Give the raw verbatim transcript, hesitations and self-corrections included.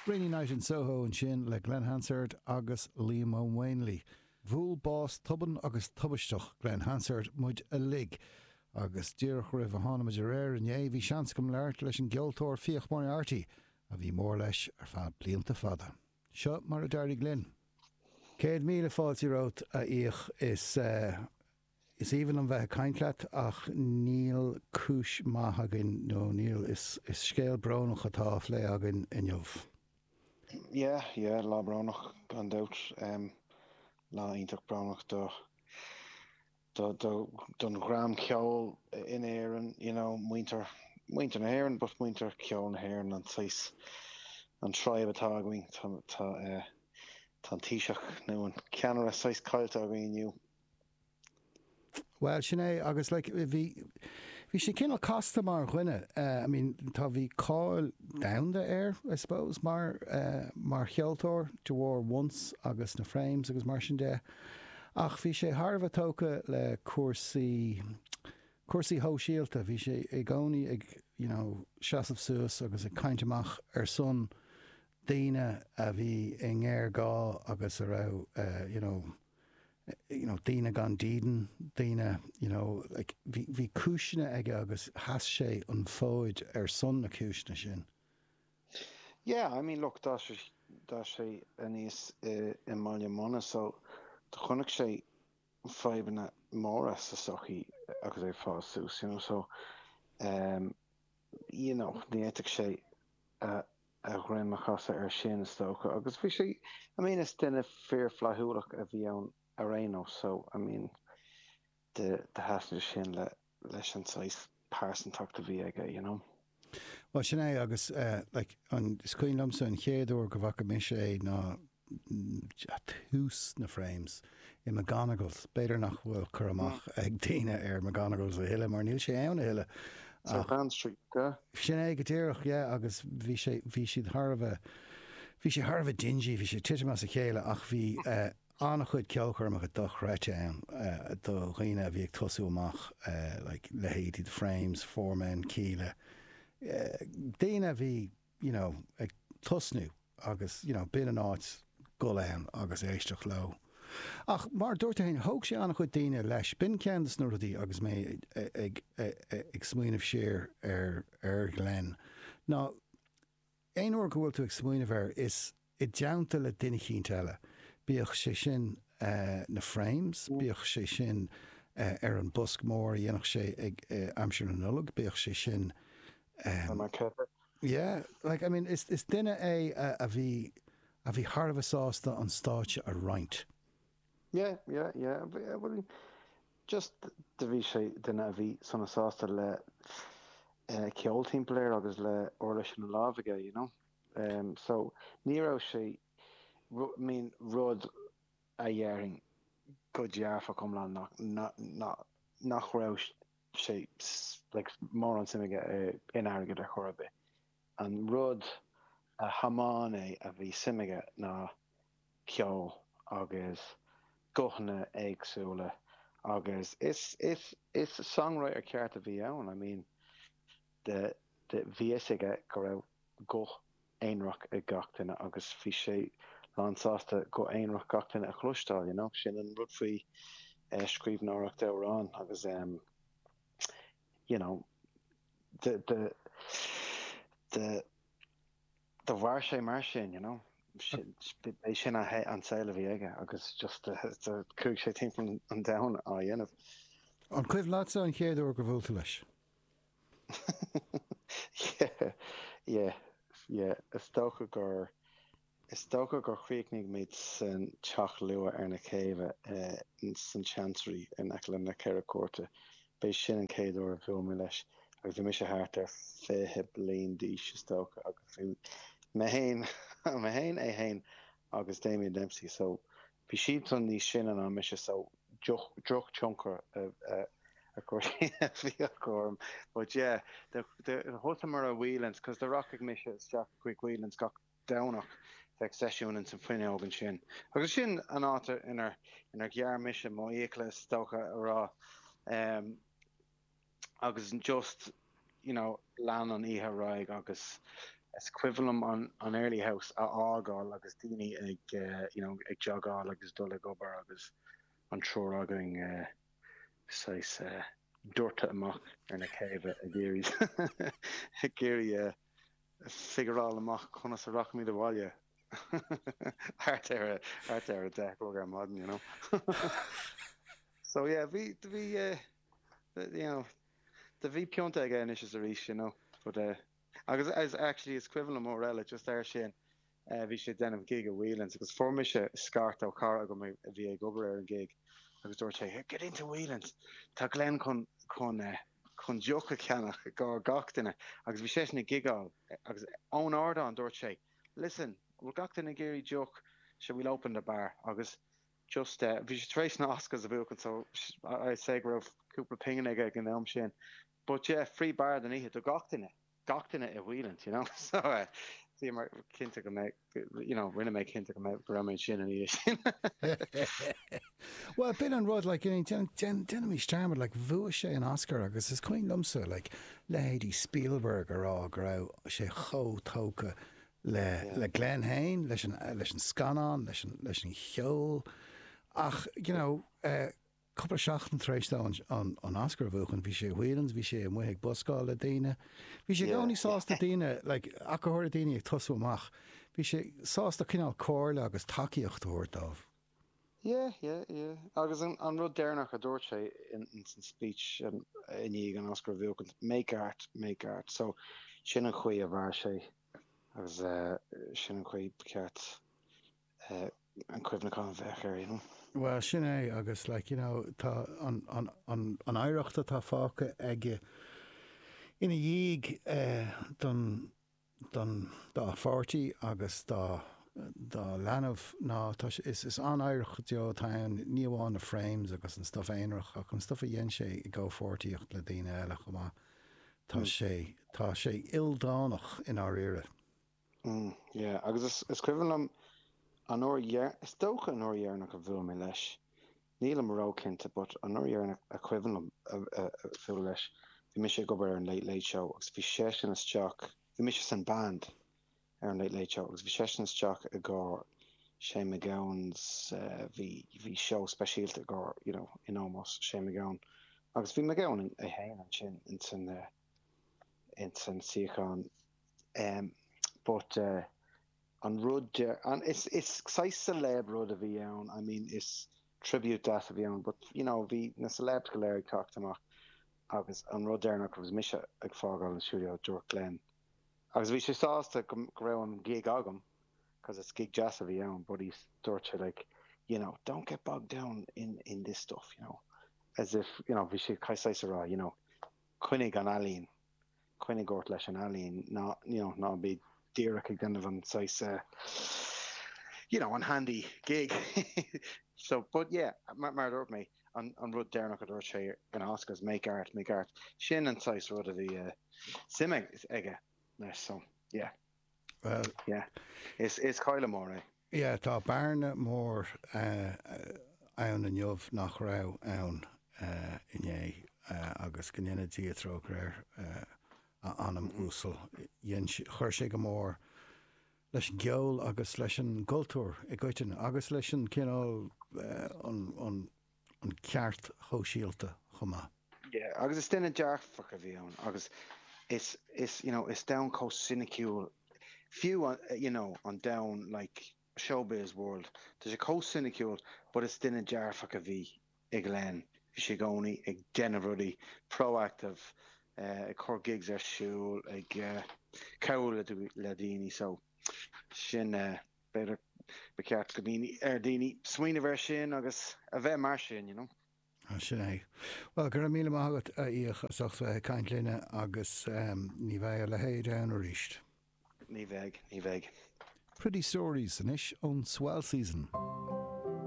Rainy Night in Soho and sin le Glenn Hansard agus Liam O'Wainley. Bhúl bás tuban agus tubisteach Glenn Hansard muid a lig. Agus díoch raibh a hána muid a réir in é bhí seans gom leart leis an geoltóir fíoch mar artí a bhí mór leis ar fad blianta fada. Seo mar a dairí Glenn. Céad míle fáiltí rót a íoch is uh, is even an bheith caintleat ach níl cúis maithagin nó níl is, is scéal bránach atá lé agin inniuh. Yeah, yeah, lá bránach gan doubt. Um, lá ítach bránach do do do don gram ceol in éireann, you know, muinter muinter na éireann, but muinter ceol na éireann an sais an tríomh atá going tá tá uh, tá tíiseach nó an ceanara sais caiilte going inniu. Well, Sinead, agus like bhí bhí sé cinál costa mar chuine. Uh, I mean, tá bhí cáil down the air, I suppose, mar uh, mar cheoltóir de war once agus na frames agus mar sin de. Ach bhí sé Harbh tóca le cuasaí cuasaí hóisialta, bhí sé ag gcónaí ag, you know, seasamh suas agus ag caint amach ar son daoine a bhí in air gá agus a rá, uh, you know, you know, daoine gan díden, daoine, you know, like bhí bhí cúisina aige agus has sé an fóid ar son na cúisina sin. Yeah, I mean, look, dá sé dá sé a níos uh, in máile mana, so the chunnach sé faibanna móra sa sochaí agus é fás sús, you know, so um, you know, ní éiteach sé uh, a gréim a chasa ar sin stocha agus bhí sé, I mean, is duine fear flaithúlach a bhí ann a réino, so I mean the the hasan sin le leis an sais person talk to bhí aige, you know. Well, Sinead, agus uh, like an scuin lomsa an chéadúir go bhacha mis é ná thuús na frames i McGonagall's beidir nach bhfuil chur amach ag daoine ar McGonagall's a hiile mar níl sé ann a hiile. So Grand Street, go? Sinead go dtíireach, yeah, agus bhí sé bhí siad Harbh bhí sé Harbh dingy, bhí sé tiitemas a chéile ach bhí uh, anna chuid ceolchar amach a dochreite ann uh, do dhaoine a bhí ag tosú amach uh, like lehéadí the frames, foremen, cíle. Uh, daoine bhí, you know, ag tosnú agus, you know, bin an áit go ann agus éisteach lo. Ach, mar dúirta hain thóg sé anna chuid daoine leis bin ceandas nuairtí agus mé ag ag smaoinemh siar ar ar Glenn. Ná, ein uair go bhfuil tú ag smaoinemh ar is i deanta le duine cínte eile. Bíoch sé sin uh, na frames, bíoch sé sin uh, ar an busk mór, dhéanach sé ag uh, amsir na nullag, bíoch sé sin um, yeah, like, I mean, is, is duine é uh, a bhí a bhí Harbh sásta an stáitse a roint. Yeah, yeah, yeah. Well, just de bhí sé duine a bhí sonna sásta le uh, ceol timpplair agus le orla sin na lábhaige, you know. Um, so ní rah sé I mean, rud a dhearing go dearfa cum lá nach nach nach raibh sé like mór an simige in airgid a chorbe. An rud a hamána a bhí simige ná ceol agus gochna éagsúla agus is is is songwriter ceart a bhí ann. I mean, de de bhíige go raibh goch éonrach i gachtainna agus bhí sé lásásta go éonrach gachtainna a chluistáil, you know, sin an rud faoi uh, scríbhneoireacht de rán agus um, you know, the the the the bhar sé mar sin, you know, sin é sin a an saoile bhí aige agus just cúig sé timp an down á dhéanamh. An cuimh lása an chéadúir go bhfuilta leis. Yeah, yeah, yeah. Is tócha gur is tócha gur chríicnig míid san teach lua ar na céimhe uh, in san chancery in Eachlin na Ceire Córta. Bei sin an céadúir a bhfuil mé leis agus bhí mis a thart ar fiche bliain díos is tócha agus bhí me hain me hain é hain agus Damien Dempsey, so bhí siad an ní sin an mis so droch chunker a uh, of course um, but yeah the the Hotamara Whelands because the rock ignition is Jack quick Whelands got down the session in some fin organ shin agus sin an author in her in her gear mission mo ekle stoka ra um agus just you know lan on iha raig agus is cuilumm an an early house a ágáil agus daoine ag uh, you know ag jogáil agus dul gobar agus an trúr againg uh, sais uh, dúirta amach ar na céimhe a géirí a géirí uh, figuráil amach chuna sa rach mí do bháile hart ar hart ar a de program modern, you know. So yeah, we we uh, you know the V Pionta again is a reach, you know, but uh, agus as actually it's equivalent more rel just there Shane uh we should then have gig a wheelings because for me scart or car go my V A gober and gig agus door say get into wheelings tá Glenn con con uh, con joka canach go gachtainna agus vi sé na gigál agus own order on door say listen we're gachtainna Gary joke should we open the bar agus just uh vi trace na Oscars a book and so I say grove Cooper pinging again in elm Shane but yeah free bar than he hit the gachtainna gachtainna a wheeling you know so uh see my kinte go make you know rinne make kinte go make gram sin and sin well been on road like you know ten ten me starmer like vu sé an Oscar agus is queen lumsa like Lady Spielberg or all grow sé cho toka le yeah. le Glenn Hain leis an leis an scanan leis an leis an cheol ach you know uh couple of seachtain treéis on on on Oscar bhuachan bhí sé wheelings bhí sé muigh buscáil le daine bhí sé gáí sásta daine like acathir daine ag tosú amach bhí sé sásta cinál cóirla agus takeíocht thuirtáh yeah yeah yeah agus an an rud déirnach a dúirt sé in in san speech um, iníag an Oscar bhuachan make art make art so sin an chuí a bhar sé agus uh, sin an chuí ceart uh, an cuimhnaán bheithir you know. Well, sin é agus like you know tá an an an an éireachta tá fáca ag ina dhéig uh, don don dá forty agus dá dá leanamh ná tá is is an éireacht deo tá níomháin na frames agus an stuff éonrach ach an stuff a dhéon sé i go fortyíocht le daine eile chumá tá sé tá sé ildánach in á ire. Mm, yeah, agus is is cuimhnam an orhear is dócha an orhearnach a bhfuil mé leis. Níl am rá cinnte, but an orhearnach a cuimhnam a bhfuil leis. Bhí mi sé gobar ar an Late Late Show, agus bhí sé sin isteach, bhí mi sé san band ar an Late Late Show, agus bhí sé sin isteach a gá Shane MacGowan's bhí bhí show speisialta gá, you know, in almost Shane MacGowan. Agus bhí MacGowan a hain an sin in san in san siachan. Um, but uh, on Rud, and it's it's size celeb Rud of Vion. I mean, it's tribute that of Vion, but you know, the na celeb galeri talked to Mark. Agus on Rud Dernock was Misha ag fágáil in studio George Glenn. Agus we should saw us to grow on gig agam because it's gig jazz of Vion, but he's torture like, you know, don't get bogged down in in this stuff, you know, as if you know we should kaisai you know, Quinnig an Aline, Quinnig Gort leis an Aline, not you know not be. Derek Donovan says, uh, you know, on handy gig. So, but yeah, mar me on on Rud Dernock at Orche and Oscars make art, make art. Shin and size Rud of the uh, Simig ega. So yeah, well, yeah, it's it's Kyle more. Eh? Yeah, tá barna mór ann an jobh nach rá ann inné agus gannne díotro réir. Anam úsal chuir sé go mór leis an geol agus leis an gultúr i gcuitin agus leis an cinál an ceart chóisialta chumá. Yeah, agus is duine dearfach a bhí ann agus is is you know is down coast sinecúil few uh, you know on down like showbiz world there's a coast sinecúil but it's duine dearfach a bhí ag len bhí sé gcónaí ag déanamh rudaí proactive. Uh, core gigs are show like uh, cowl le dini so sin uh, better becat gabini er dini swine version agus a ve marsin you know ah sin é well gur míle mágat a íoch socht kaint linne agus um, ní bheith le héad an riist ní veg ní veg Pretty Stories an ish on Swell Season.